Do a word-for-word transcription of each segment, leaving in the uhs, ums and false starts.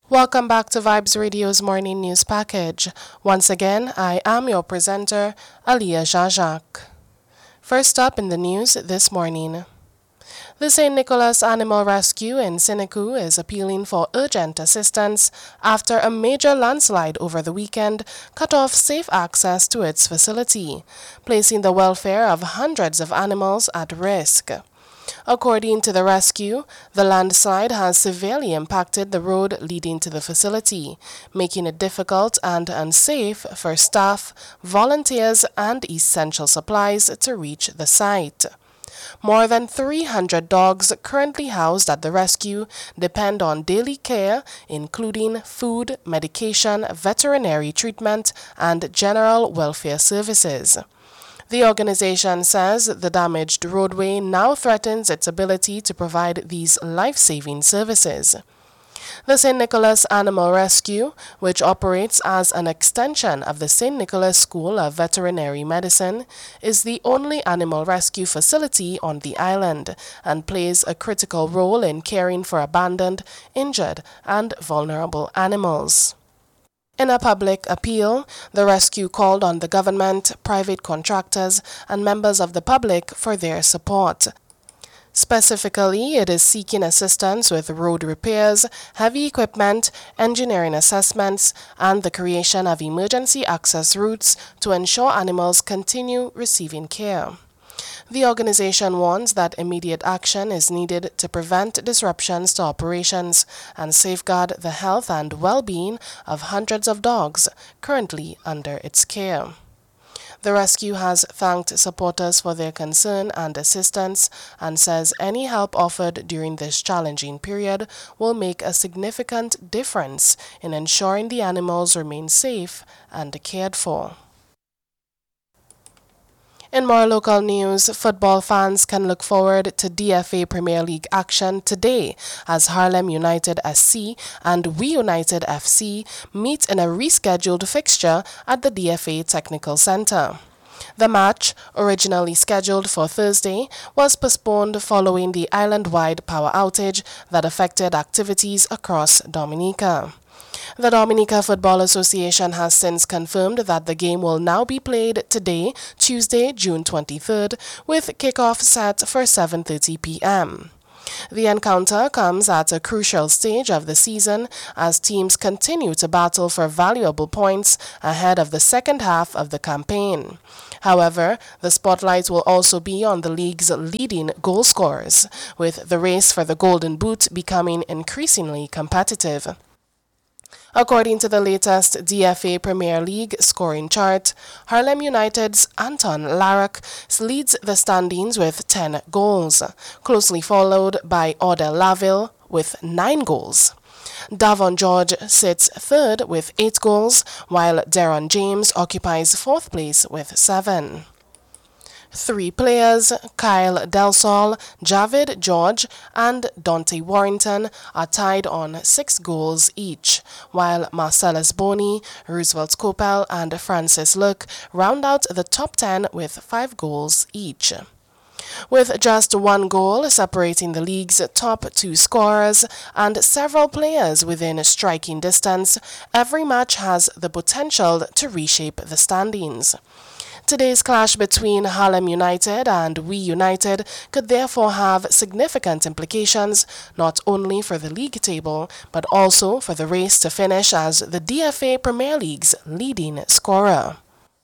Welcome back to Vibes Radio's morning news package. Once again, I am your presenter, Aliyah Jajak. First up in the news this morning. The Saint Nicholas Animal Rescue in Siniku is appealing for urgent assistance after a major landslide over the weekend cut off safe access to its facility, placing the welfare of hundreds of animals at risk. According to the rescue, the landslide has severely impacted the road leading to the facility, making it difficult and unsafe for staff, volunteers, and essential supplies to reach the site. More than three hundred dogs currently housed at the rescue depend on daily care, including food, medication, veterinary treatment, and general welfare services. The organization says the damaged roadway now threatens its ability to provide these life-saving services. The Saint Nicholas Animal Rescue, which operates as an extension of the Saint Nicholas School of Veterinary Medicine, is the only animal rescue facility on the island and plays a critical role in caring for abandoned, injured, and vulnerable animals. In a public appeal, the rescue called on the government, private contractors, and members of the public for their support. Specifically, it is seeking assistance with road repairs, heavy equipment, engineering assessments, and the creation of emergency access routes to ensure animals continue receiving care. The organization warns that immediate action is needed to prevent disruptions to operations and safeguard the health and well-being of hundreds of dogs currently under its care. The rescue has thanked supporters for their concern and assistance and says any help offered during this challenging period will make a significant difference in ensuring the animals remain safe and cared for. In more local news, football fans can look forward to D F A Premier League action today as Harlem United S C and We United F C meet in a rescheduled fixture at the D F A Technical Center. The match, originally scheduled for Thursday, was postponed following the island-wide power outage that affected activities across Dominica. The Dominica Football Association has since confirmed that the game will now be played today, Tuesday, June twenty-third, with kickoff set for seven thirty p m The encounter comes at a crucial stage of the season as teams continue to battle for valuable points ahead of the second half of the campaign. However, the spotlight will also be on the league's leading goal scorers, with the race for the Golden Boot becoming increasingly competitive. According to the latest D F A Premier League scoring chart, Harlem United's Anton Larak leads the standings with ten goals, closely followed by Odell Laville with nine goals. Davon George sits third with eight goals, while Deron James occupies fourth place with seven. Three players, Kyle Del Sol, Javid George, and Dante Warrington, are tied on six goals each, while Marcellus Boney, Roosevelt Coppell, and Francis Luke round out the top ten with five goals each. With just one goal separating the league's top two scorers and several players within striking distance, every match has the potential to reshape the standings. Today's clash between Harlem United and We United could therefore have significant implications not only for the league table but also for the race to finish as the D F A Premier League's leading scorer.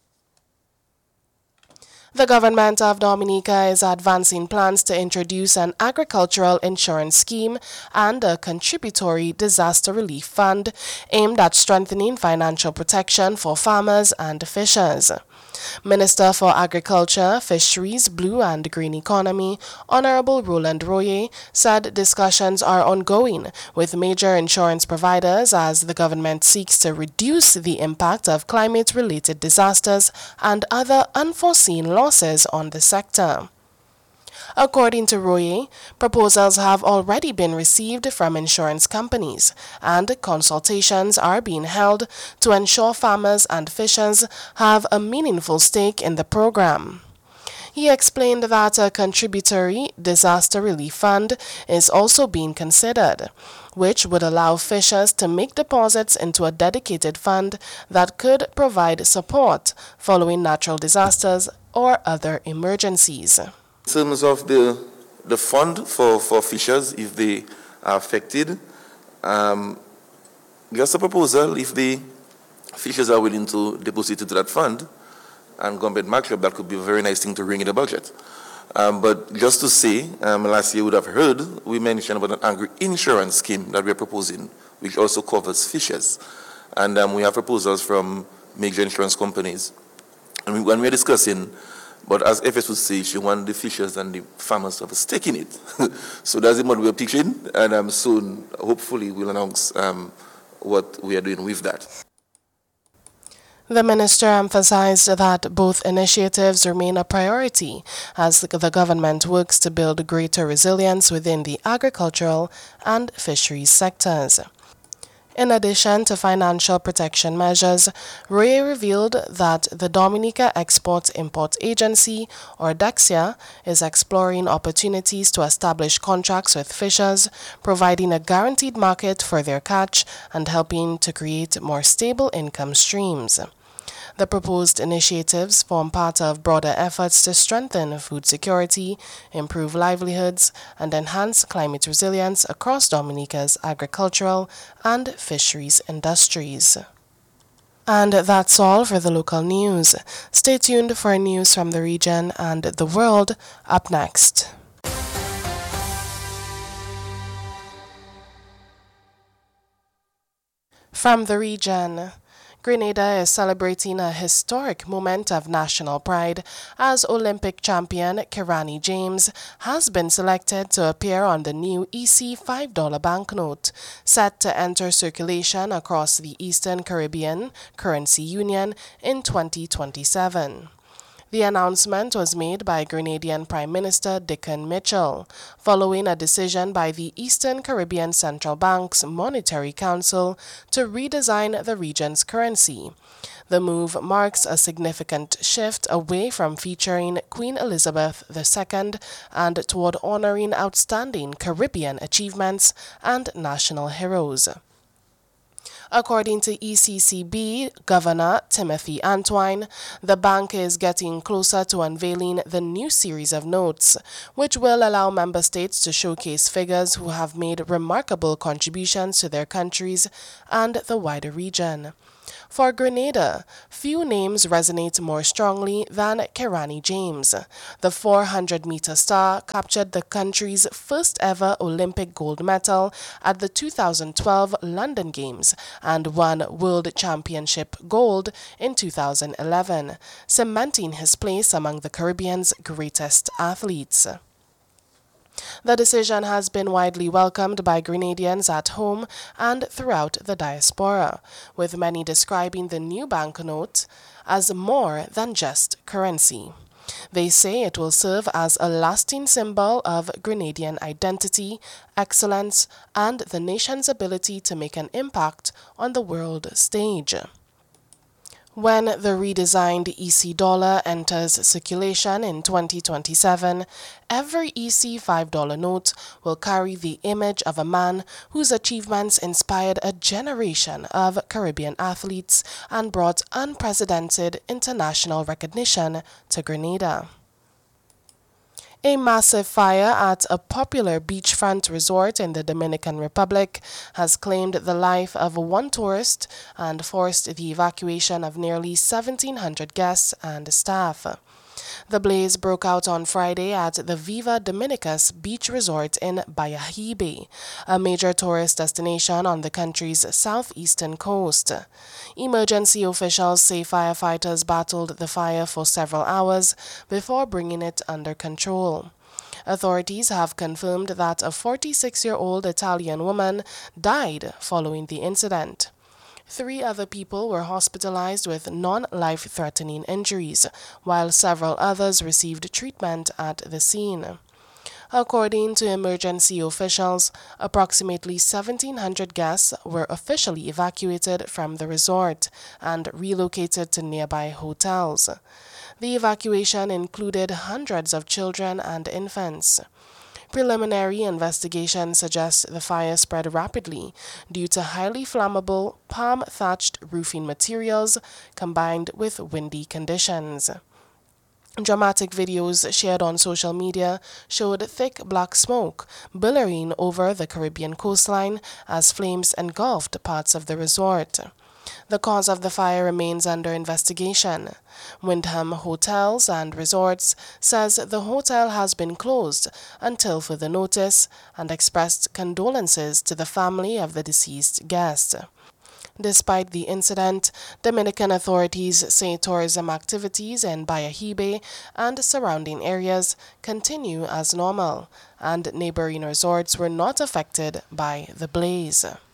The government of Dominica is advancing plans to introduce an agricultural insurance scheme and a contributory disaster relief fund aimed at strengthening financial protection for farmers and fishers. Minister for Agriculture, Fisheries, Blue and Green Economy, Honorable Roland Royer, said discussions are ongoing with major insurance providers as the government seeks to reduce the impact of climate-related disasters and other unforeseen losses on the sector. According to Royer, proposals have already been received from insurance companies, and consultations are being held to ensure farmers and fishers have a meaningful stake in the program. He explained that a contributory disaster relief fund is also being considered, which would allow fishers to make deposits into a dedicated fund that could provide support following natural disasters or other emergencies. In terms of the, the fund for, for fishers, if they are affected, um, just a proposal, if the fishers are willing to deposit into that fund and government markup, that could be a very nice thing to bring in the budget. Um, but just to say, um, last year you would have heard, we mentioned about an agri-insurance scheme that we're proposing, which also covers fishers. And um, we have proposals from major insurance companies. And we, when we're discussing, but as F S would say, she wants the fishers and the farmers to have a stake in it. So that's the model we're pitching, and um, soon, hopefully, we'll announce um, what we are doing with that. The minister emphasized that both initiatives remain a priority as the government works to build greater resilience within the agricultural and fisheries sectors. In addition to financial protection measures, Royer revealed that the Dominica Export-Import Agency, or DEXIA, is exploring opportunities to establish contracts with fishers, providing a guaranteed market for their catch and helping to create more stable income streams. The proposed initiatives form part of broader efforts to strengthen food security, improve livelihoods, and enhance climate resilience across Dominica's agricultural and fisheries industries. And that's all for the local news. Stay tuned for news from the region and the world up next. From the region, Grenada is celebrating a historic moment of national pride as Olympic champion Kirani James has been selected to appear on the new E C five dollar banknote, set to enter circulation across the Eastern Caribbean Currency Union in twenty twenty-seven. The announcement was made by Grenadian Prime Minister Dickon Mitchell, following a decision by the Eastern Caribbean Central Bank's Monetary Council to redesign the region's currency. The move marks a significant shift away from featuring Queen Elizabeth the Second and toward honoring outstanding Caribbean achievements and national heroes. According to E C C B Governor Timothy Antwine, the bank is getting closer to unveiling the new series of notes, which will allow member states to showcase figures who have made remarkable contributions to their countries and the wider region. For Grenada, few names resonate more strongly than Kirani James. The four hundred meter star captured the country's first ever Olympic gold medal at the two thousand twelve London Games and won World Championship gold in two thousand eleven, cementing his place among the Caribbean's greatest athletes. The decision has been widely welcomed by Grenadians at home and throughout the diaspora, with many describing the new banknote as more than just currency. They say it will serve as a lasting symbol of Grenadian identity, excellence, and the nation's ability to make an impact on the world stage. When the redesigned E C dollar enters circulation in twenty twenty-seven, every E C five dollar note will carry the image of a man whose achievements inspired a generation of Caribbean athletes and brought unprecedented international recognition to Grenada. A massive fire at a popular beachfront resort in the Dominican Republic has claimed the life of one tourist and forced the evacuation of nearly seventeen hundred guests and staff. The blaze broke out on Friday at the Viva Dominicus Beach Resort in Bayahibe, a major tourist destination on the country's southeastern coast. Emergency officials say firefighters battled the fire for several hours before bringing it under control. Authorities have confirmed that a forty-six-year-old Italian woman died following the incident. Three other people were hospitalized with non-life-threatening injuries, while several others received treatment at the scene. According to emergency officials, approximately seventeen hundred guests were officially evacuated from the resort and relocated to nearby hotels. The evacuation included hundreds of children and infants. Preliminary investigation suggests the fire spread rapidly due to highly flammable palm-thatched roofing materials combined with windy conditions. Dramatic videos shared on social media showed thick black smoke billowing over the Caribbean coastline as flames engulfed parts of the resort. The cause of the fire remains under investigation. Wyndham Hotels and Resorts says the hotel has been closed until further notice and expressed condolences to the family of the deceased guest. Despite the incident, Dominican authorities say tourism activities in Bayahibe and surrounding areas continue as normal, and neighboring resorts were not affected by the blaze.